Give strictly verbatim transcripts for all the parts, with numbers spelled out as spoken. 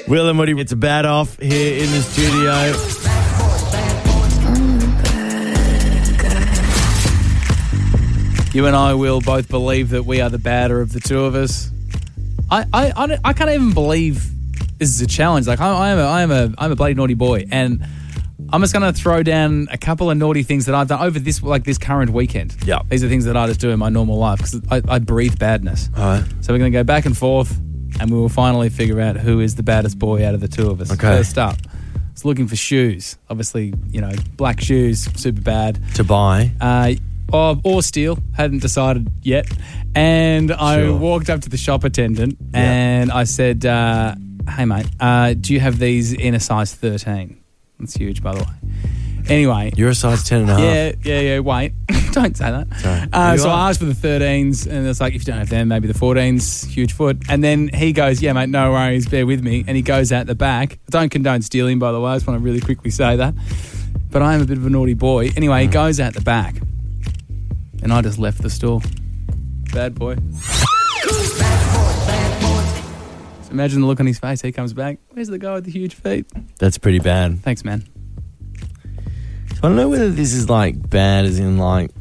Will and Woody, it's a bad off here in the studio. You and I will both believe that we are the badder of the two of us. I, I, I, don't- I can't even believe this is a challenge. Like I, I am a, I am a, I'm a bloody naughty boy, and I'm just going to throw down a couple of naughty things that I've done over this, like this current weekend. Yeah, these are things that I just do in my normal life because I, I breathe badness. All right. So we're going to go back and forth, and we will finally figure out who is the baddest boy out of the two of us. Okay. First up, I was looking for shoes. Obviously, you know, black shoes, super bad. To buy. Uh, or, or steal, hadn't decided yet. And I Sure. walked up to the shop attendant Yeah. and I said, uh, hey, mate, uh, do you have these in a size thirteen? That's huge, by the way. Anyway. You're a size ten and a half. Yeah, yeah, yeah, wait. Don't say that. Sorry. Uh, You so are. I asked for the thirteens, and it's like, if you don't have them, maybe the fourteens, huge foot. And then he goes, yeah, mate, no worries, bear with me. And he goes out the back. I don't condone stealing, by the way. I just want to really quickly say that. But I am a bit of a naughty boy. Anyway, he goes out the back. And I just left the store. Bad boy. So imagine the look on his face. He comes back. Where's the guy with the huge feet? That's pretty bad. Thanks, man. So I don't know whether this is like bad as in like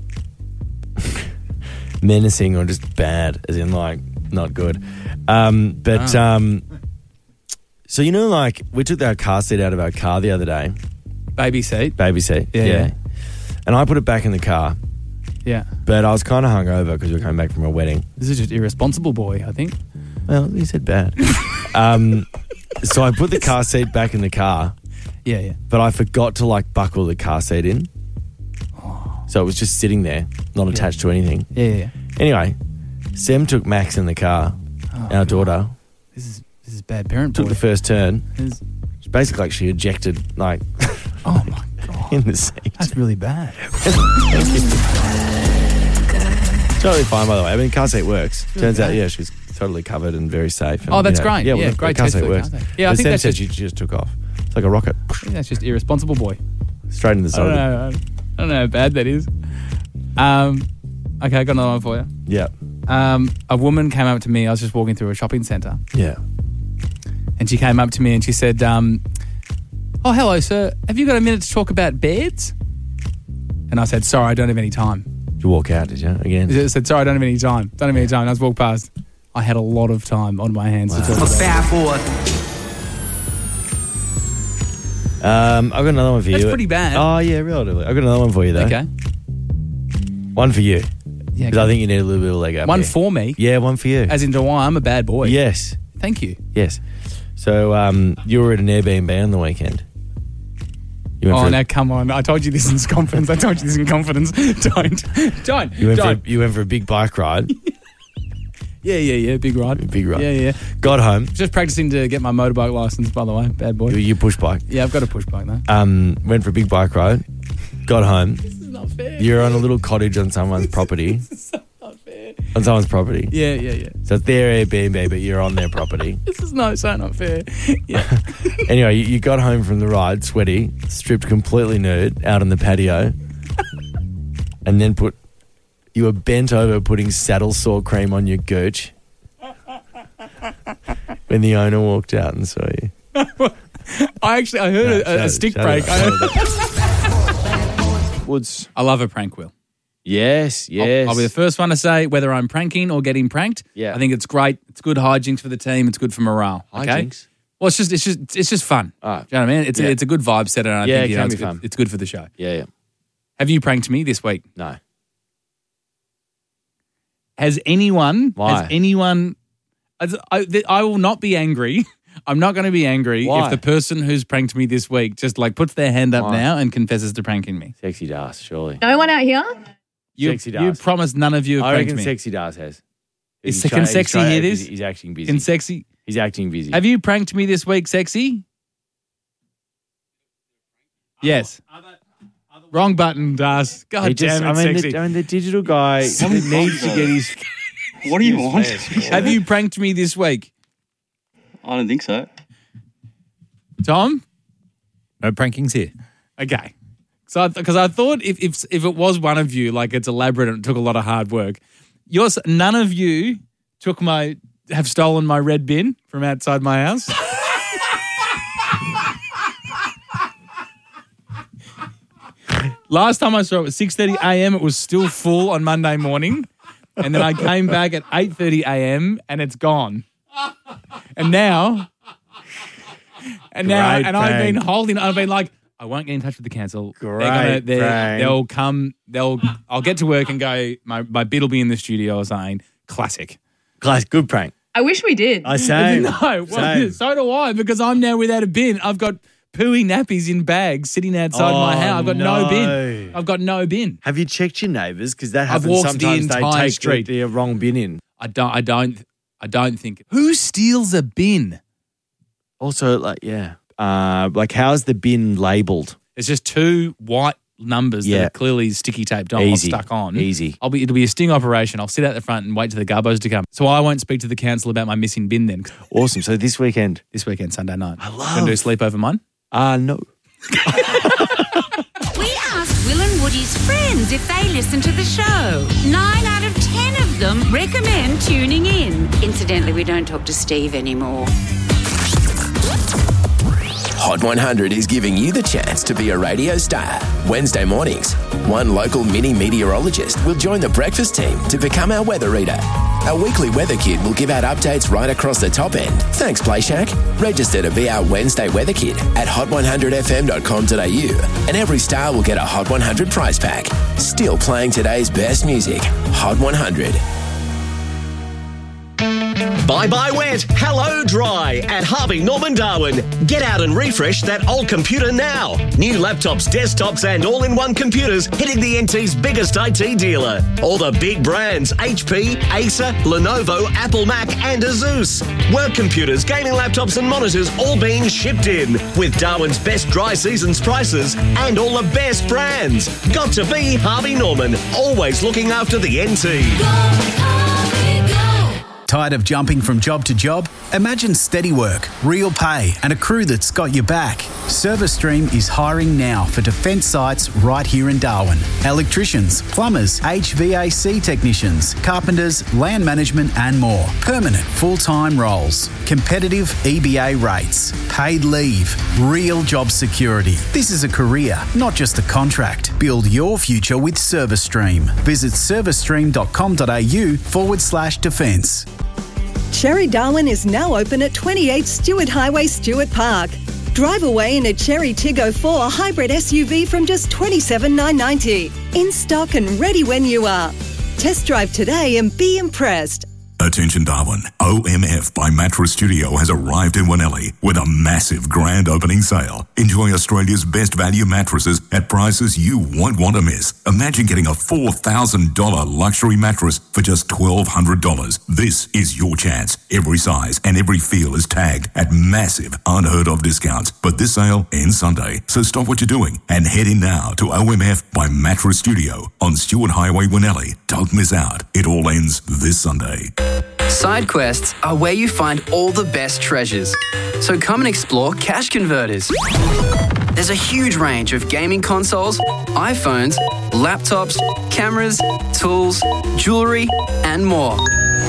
menacing or just bad as in like not good. Um, but Ah. um, so you know, like we took our car seat out of our car the other day. Baby seat. Baby seat. Yeah, yeah. And I put it back in the car. Yeah. But I was kind of hungover because we were coming back from a wedding. This is just irresponsible boy, I think. Well, you said bad. um, so I put the car seat back in the car. Yeah, yeah. But I forgot to like buckle the car seat in. So it was just sitting there, not attached to anything. Yeah, yeah, yeah. Anyway, Sam took Max in the car, Oh, our daughter, This is this is bad parent took boy. the first turn. This- It's basically like she ejected like oh my god. in the seat. That's really bad. Totally fine, by the way. I mean, car seat works. Turns out, yeah, she's totally covered and very safe. And, Oh, that's you know, great. Yeah, Yeah, well, the great car test seat for the works. car seat. Yeah, I But think Sam that's said just- she just took off. It's like a rocket. I think that's just irresponsible boy. Straight in the I don't side. know. I don't know how bad that is. Um, okay, I got another one for you. Yeah. Um, a woman came up to me. I was just walking through a shopping centre. Yeah. And she came up to me and she said, um, oh, hello, sir. Have you got a minute to talk about beds? And I said, sorry, I don't have any time. Did you walk out, did you? Again? I said, sorry, I don't have any time. Don't have any time. And I was walked past. I had a lot of time on my hands to talk about Bad boy. Um, I've got another one for you. That's pretty bad. Oh, yeah, relatively. I've got another one for you, though. Okay. One for you. Yeah, Because okay. I think you need a little bit of leg up One here. for me? Yeah, one for you. As in, why I'm a bad boy. Yes. Thank you. Yes. So um, you were at an Airbnb on the weekend. You went Oh, for a- now come on. I told you this in confidence. I told you this in confidence. Don't. Don't. You went, for Don't. a, you went for a big bike ride. Yeah, yeah, yeah. Big ride. Big ride. Yeah, yeah. Got home. Just practicing to get my motorbike license, by the way. Bad boy. You, you push bike. Yeah, I've got a push bike though. Um, went for a big bike ride. Got home. This is not fair. You're on a little cottage on someone's property. This is not fair. On someone's property. Yeah, yeah, yeah. So it's their Airbnb, but you're on their property. This is no, so not fair. Yeah. Anyway, you, you got home from the ride, sweaty, stripped completely nude, out on the patio, and then put. You were bent over putting saddle sore cream on your gooch. When the owner walked out and saw you. I actually I heard No, a, a shut it, stick shut break. it, I, shut heard- Woods. I love a prank, Will. Yes, yes. I'll, I'll be the first one to say whether I'm pranking or getting pranked. Yeah. I think it's great. It's good hijinks for the team. It's good for morale. Okay? Hijinks? Well, it's just it's just it's just fun. Ah. Do you know what I mean? It's Yeah. a, it's a good vibe setter. And I Yeah, think it you know, can it's, be good, fun. it's good for the show. Yeah, yeah. Have you pranked me this week? No. Has anyone? Why? Has anyone? as- I, th- I will not be angry. I'm not going to be angry Why? if the person who's pranked me this week just like puts their hand up Why? now and confesses to pranking me. Sexy Das, surely. No one out here? You, Sexy you Das. promised none of you have I pranked reckon me. Sexy Das has. Is- He's can try- he's Sexy try- hear he's- this? He's acting busy. Can Sexy? He's acting busy. Have you pranked me this week, Sexy? Yes. Wrong button, Das. God He just- damn it, I mean, Sexy. the, I mean, the digital guy needs to get his. What do you want? Have you pranked me this week? I don't think so. Tom? No prankings here. Okay. So, because I, I thought if, if if it was one of you, like it's elaborate and it took a lot of hard work. Yours, none of you took my have stolen my red bin from outside my house. Last time I saw it was six thirty a.m. It was still full on Monday morning. And then I came back at eight thirty a.m. and it's gone. And now, and now, Great and I've prank. been holding, I've been like, I won't get in touch with the council. Great They're gonna, they're, prank. they'll come, they'll, I'll get to work and go, my, my bid will be in the studio or something. Classic. Guys, good prank. I wish we did. I say. No, well, Same. so do I, because I'm now without a bin. I've got pooey nappies in bags sitting outside my Oh, house. I've got no. no. bin. I've got no bin. Have you checked your neighbours? Because that I've happens walked the sometimes. They entire take street. the, the wrong bin in. I don't. I don't. I don't think. Who steals a bin? Also, like, yeah. Uh, like, how's the bin labelled? It's just two white numbers Yeah. that are clearly sticky taped on, or Easy. stuck on. Easy. I'll be. It'll be a sting operation. I'll sit out the front and wait till the gubbos to come. So I won't speak to the council about my missing bin then. Awesome. So this weekend? This weekend, Sunday night. I love- Gonna do sleep over mine. Uh, no. We asked Will and Woody's friends if they listen to the show. Nine out of ten of them recommend tuning in. Incidentally, we don't talk to Steve anymore. Hot one hundred is giving you the chance to be a radio star. Wednesday mornings, one local mini meteorologist will join the breakfast team to become our weather reader. Our weekly weather kid will give out updates right across the top end. Thanks, PlayShack. Register to be our Wednesday weather kid at hot one hundred f m dot com dot a u, and every star will get a Hot one hundred prize pack. Still playing today's best music. Hot one hundred. Bye-bye wet, hello dry at Harvey Norman Darwin. Get out and refresh that old computer now. New laptops, desktops and all-in-one computers hitting the N T's biggest I T dealer. All the big brands, H P, Acer, Lenovo, Apple Mac and Asus. Work computers, gaming laptops and monitors all being shipped in with Darwin's best dry seasons prices and all the best brands. Got to be Harvey Norman, always looking after the N T. Tired of jumping from job to job? Imagine steady work, real pay, and a crew that's got your back. ServiceStream is hiring now for defence sites right here in Darwin. Electricians, plumbers, H V A C technicians, carpenters, land management and more. Permanent full-time roles. Competitive E B A rates. Paid leave. Real job security. This is a career, not just a contract. Build your future with ServiceStream. Visit servicestream.com.au forward slash defence. Cherry Darwin is now open at twenty-eight Stewart Highway, Stewart Park. Drive away in a Cherry Tiggo four hybrid S U V from just twenty-seven thousand nine hundred ninety dollars. In stock and ready when you are. Test drive today and be impressed. Attention Darwin, O M F by Mattress Studio has arrived in Wanelli with a massive grand opening sale. Enjoy Australia's best value mattresses at prices you won't want to miss. Imagine getting a four thousand dollars luxury mattress for just twelve hundred dollars. This is your chance. Every size and every feel is tagged at massive, unheard of discounts. But this sale ends Sunday, so stop what you're doing and head in now to O M F by Mattress Studio on Stewart Highway, Wanelli. Don't miss out. It all ends this Sunday. Side quests are where you find all the best treasures. So come and explore Cash Converters. There's a huge range of gaming consoles, iPhones, laptops, cameras, tools, jewellery, and more.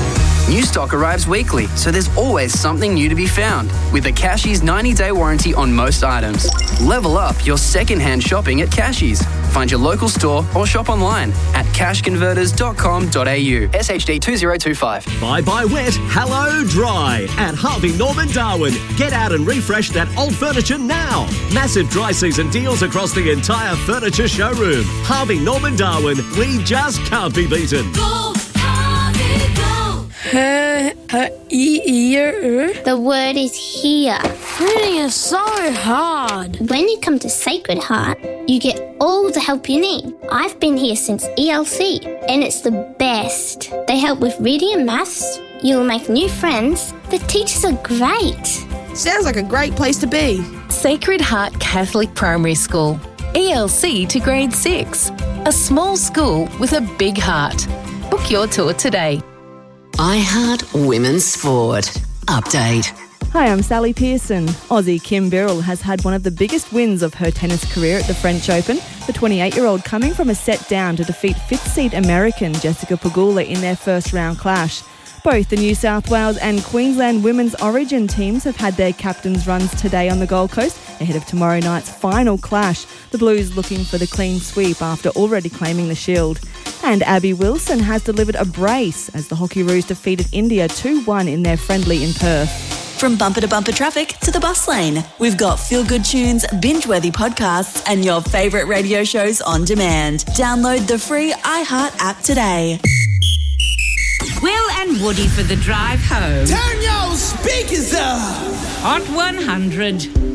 New stock arrives weekly, so there's always something new to be found. With a Cashies ninety-day warranty on most items. Level up your second-hand shopping at Cashies. Find your local store or shop online at cash converters dot com dot a u. S H D two zero two five. Bye-bye wet, hello dry at Harvey Norman Darwin. Get out and refresh that old furniture now. Massive dry season deals across the entire furniture showroom. Harvey Norman Darwin, we just can't be beaten. Go, Harvey, go! Her, her, e, ear. The word is here. Reading is so hard. When you come to Sacred Heart, you get all the help you need. I've been here since E L C, and it's the best. They help with reading and maths. You'll make new friends. The teachers are great. Sounds like a great place to be. Sacred Heart Catholic Primary School. E L C to grade six. A small school with a big heart. Book your tour today. iHeart Women's Sport. Update. Hi, I'm Sally Pearson. Aussie Kim Birrell has had one of the biggest wins of her tennis career at the French Open, the twenty-eight-year-old coming from a set down to defeat fifth-seed American Jessica Pegula in their first-round clash. Both the New South Wales and Queensland Women's Origin teams have had their captains' runs today on the Gold Coast ahead of tomorrow night's final clash. The Blues looking for the clean sweep after already claiming the shield. And Abby Wilson has delivered a brace as the Hockeyroos defeated India two one in their friendly in Perth. From bumper to bumper traffic to the bus lane, we've got feel-good tunes, binge-worthy podcasts and your favourite radio shows on demand. Download the free iHeart app today. Will and Woody for the drive home. Turn your speakers up. Hot one hundred.